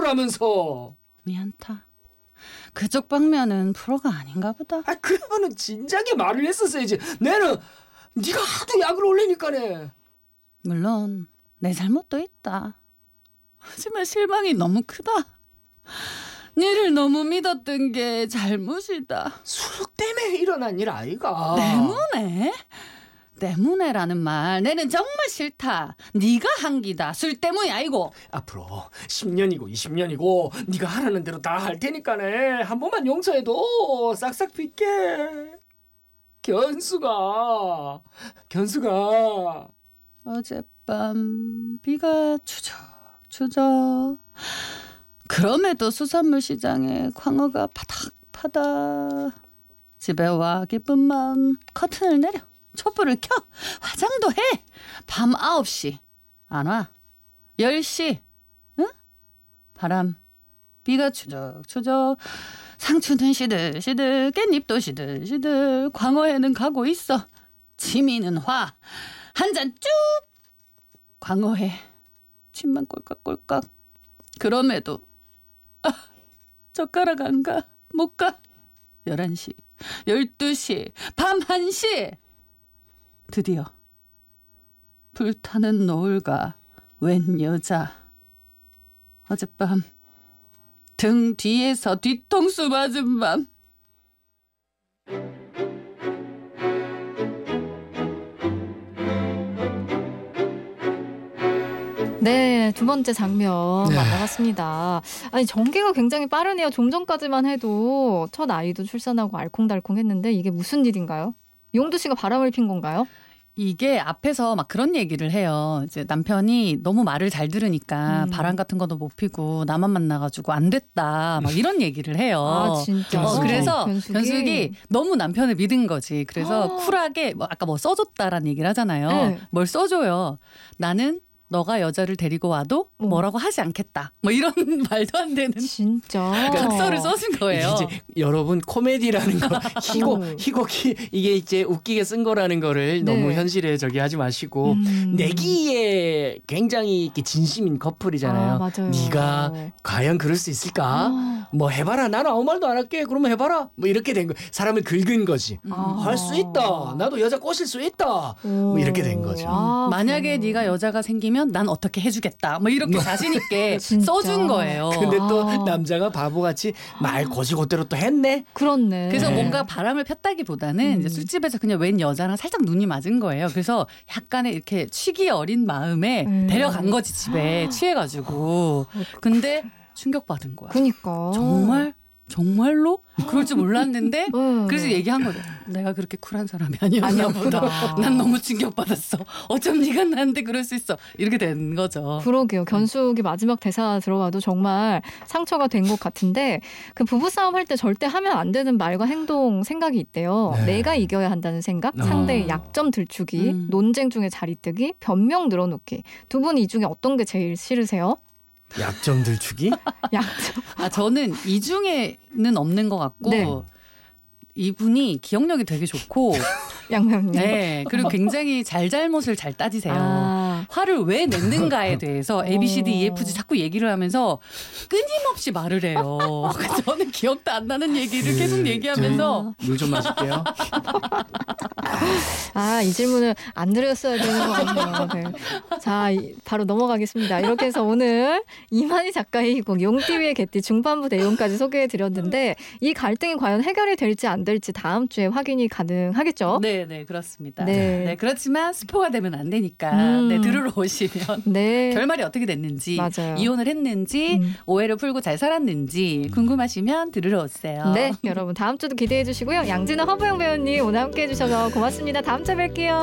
프로라면서. 미안타. 그쪽 방면은 프로가 아닌가 보다. 그러면은 진작에 말을 했었어야지. 내는 네가 하도 약을 올리니까네. 물론 내 잘못도 있다. 하지만 실망이 너무 크다. 니를 너무 믿었던 게 잘못이다. 술 때문에 일어난 일 아이가. 때문에라는 말 내는 정말 싫다. 네가 한 기다. 술 때문이 아니고. 앞으로 10년이고 20년이고 네가 하라는 대로 다 할 테니까네. 한 번만 용서해도 싹싹 빌게. 견수가 어젯밤 비가 추적추적. 그럼에도 수산물 시장에 광어가 파닥파닥. 집에 와 기쁜 마음 커튼을 내려 촛불을 켜 화장도 해. 밤 9시 안 와. 10시 응? 바람 비가 추적추적. 상추는 시들시들 깻잎도 시들시들. 광어회는 가고 있어. 지미는 화 한 잔 쭉. 광어회 침만 꼴깍꼴깍. 그럼에도 젓가락 안 가. 못 가. 11시 12시 밤 1시. 드디어 불타는 노을과 웬 여자. 어젯밤 등 뒤에서 뒤통수 맞은 밤. 네, 두 번째 장면 만나봤습니다. 아니 전개가 굉장히 빠르네요. 좀 전까지만 해도 첫 아이도 출산하고 알콩달콩했는데 이게 무슨 일인가요? 용두 씨가 바람을 핀 건가요? 이게 앞에서 막 그런 얘기를 해요. 이제 남편이 너무 말을 잘 들으니까 바람 같은 것도 못 피고 나만 만나가지고 안 됐다. 막 이런 얘기를 해요. 아 진짜. 그래서 견숙이 너무 남편을 믿은 거지. 그래서 쿨하게 아까 뭐 써줬다라는 얘기를 하잖아요. 네. 뭘 써줘요. 나는 너가 여자를 데리고 와도 뭐라고 하지 않겠다. 뭐 이런 말도 안 되는 진짜 각서를 써준 거예요. 이제 여러분 코미디라는 거 희곡이 이게 이제 웃기게 쓴 거라는 거를 네. 너무 현실에 저기 하지 마시고 내기에 굉장히 이렇게 진심인 커플이잖아요. 아, 맞아요. 네가 과연 그럴 수 있을까? 뭐 해봐라. 나는 아무 말도 안 할게. 그러면 해봐라. 뭐 이렇게 된 거. 사람을 긁은 거지. 할 수 있다. 나도 여자 꼬실 수 있다. 뭐 이렇게 된 거죠. 만약에 네가 여자가 생기면 난 어떻게 해주겠다. 뭐 이렇게 자신 있게 써준 거예요. 근데 또 남자가 바보같이 말 고지고대로 또 했네. 그렇네. 그래서 뭔가 바람을 폈다기보다는 이제 술집에서 그냥 웬 여자랑 살짝 눈이 맞은 거예요. 그래서 약간의 이렇게 취기 어린 마음에 데려간 거지 집에 취해가지고. 근데 충격받은 거야. 그니까. 정말로? 그럴 줄 몰랐는데 그래서 얘기한 거죠. 내가 그렇게 쿨한 사람이 아니었나 보다. 난 너무 충격받았어. 어쩜 네가 나한테 그럴 수 있어. 이렇게 된 거죠. 그러게요. 견숙이 마지막 대사 들어가도 정말 상처가 된 것 같은데 그 부부싸움 할 때 절대 하면 안 되는 말과 행동 생각이 있대요. 네. 내가 이겨야 한다는 생각, 상대의 약점 들추기, 논쟁 중에 자리뜨기, 변명 늘어놓기. 두 분 이 중에 어떤 게 제일 싫으세요? 약점 들추기? 약점. 저는 이 중에는 없는 것 같고 네. 이분이 기억력이 되게 좋고 양면님. 네, 그리고 굉장히 잘잘못을 잘 따지세요. 아. 화를 왜 냈는가에 대해서 A, B, C, D, E, F, G 자꾸 얘기를 하면서 끊임없이 말을 해요. 저는 기억도 안 나는 얘기를 계속 얘기하면서 물 좀 마실게요. 이 질문을 안 드렸어야 되는 것 같네요. 네. 자, 바로 넘어가겠습니다. 이렇게 해서 오늘 이만희 작가의 곡 용띠위의 개띠 중반부 내용까지 소개해드렸는데 이 갈등이 과연 해결이 될지 안 될지 다음 주에 확인이 가능하겠죠? 네, 그렇습니다. 네. 네, 그렇지만 스포가 되면 안 되니까 네, 들으러 오시면 네. 결말이 어떻게 됐는지, 맞아요. 이혼을 했는지, 오해를 풀고 잘 살았는지 궁금하시면 들으러 오세요. 네, 여러분 다음 주도 기대해 주시고요. 양진아 허부영 배우님 오늘 함께해 주셔서 고맙습니다. 다음 주에 뵐게요.